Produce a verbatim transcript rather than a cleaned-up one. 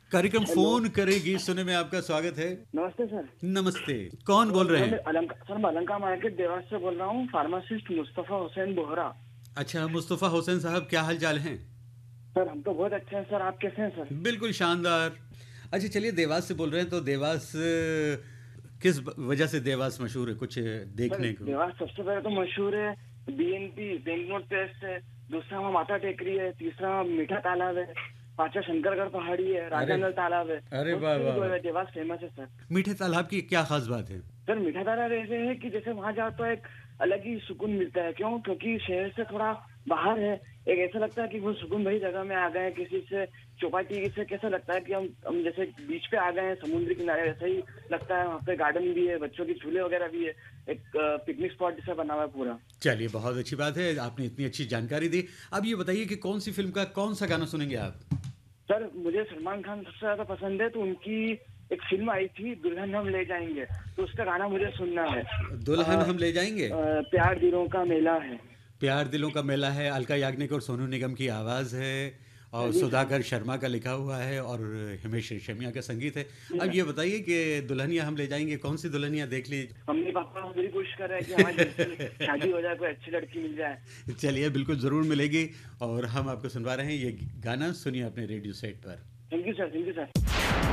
कार्यक्रम hello. Phone करेगी सुने में आपका स्वागत है। नमस्ते सर। नमस्ते, कौन बोल रहे मैं हैं? अलंका सर मैं अलंका मार्केट देवास से बोल रहा हूँ, फार्मासिस्ट मुस्तफ़ा हुसैन बोहरा। अच्छा, मुस्तफ़ा हुसैन साहब, क्या हाल चाल हैं? सर हम तो बहुत अच्छे हैं सर, आप कैसे हैं सर? बिल्कुल शानदार। अच्छा चलिए, देवास से बोल रहे हैं तो देवास अ, किस ब- वजह से देवास मशहूर है, कुछ सर देखने को? देवास सबसे पहले तो मशहूर है बीएनपी बैंक नोट पेस्ट है, दूसरा वहाँ माता टेकरी है, तीसरा वहाँ मीठा तालाब है, पांचवा शंकरगढ़ पहाड़ी है, अरे, राजानल तालाब है। अरे बहुत वाह से वाह जो वाह। है देवास फेमस है सर। मीठे तालाब की क्या खास बात है? सर मीठा तालाब ऐसे है कि जैसे वहां जाओ तो एक अलग ही सुकून मिलता है। क्यों? क्योंकि शहर से थोड़ा बाहर है। एक ऐसा लगता है कि वो सुकून भरी जगह में आ गए हैं, किसी से चौपाटी से कैसा लगता है कि हम हम जैसे बीच पे आ गए हैं, समुद्र किनारे, वैसा ही लगता है। वहाँ पे गार्डन भी है, बच्चों के झूले वगैरह भी है, एक पिकनिक स्पॉट जैसा बना हुआ है पूरा। चलिए, बहुत अच्छी बात है, आपने इतनी अच्छी जानकारी दी। अब ये बताइए कि कौन सी फिल्म का कौन सा गाना सुनेंगे आप? सर मुझे सलमान खान सबसे ज्यादा पसंद है, तो उनकी एक फिल्म आई थी दुल्हन हम ले जाएंगे, तो उसका गाना मुझे सुनना है। अ, दुल्हन हम ले जाएंगे। अ, प्यार दिलों का मेला है। प्यार दिलों का मेला है, अलका याग्निक और सोनू निगम की आवाज़ है, और जी सर। सुधाकर शर्मा का लिखा हुआ है, और हिमेश रेशमिया का संगीत है। जी अब सर। ये बताइए कि दुल्हनिया हम ले जाएंगे, कौन सी दुल्हनिया देख ली? मम्मी पापा मेरी कोशिश कर रहे हैं कि हमारी जल्दी शादी हो जाए, कोई अच्छी लड़की मिल जाए। चलिए, बिल्कुल ज़रूर मिलेगी, और हम आपको सुनवा रहे हैं ये गाना, सुनिए अपने रेडियो सेट पर। Thank you sir, thank you sir.